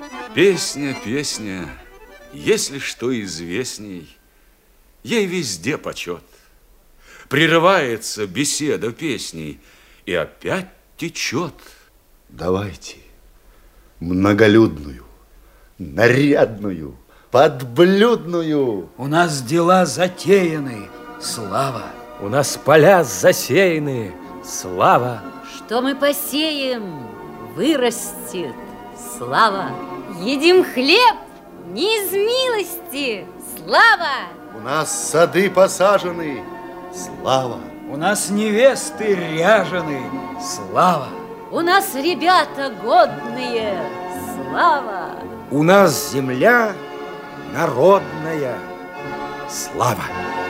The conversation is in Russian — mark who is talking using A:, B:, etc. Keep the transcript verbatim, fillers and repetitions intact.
A: Песня, песня, если что известней, ей везде почет. Прерывается беседа песней и опять течет.
B: Давайте многолюдную, нарядную, подблюдную.
C: У нас дела затеяны, слава.
D: У нас поля засеяны, слава.
E: Что мы посеем, вырастет, слава. Едим хлеб не из милости, слава.
B: У нас сады посажены, слава.
C: У нас невесты ряжены, слава.
E: У нас ребята годные, слава.
D: У нас земля народная, слава.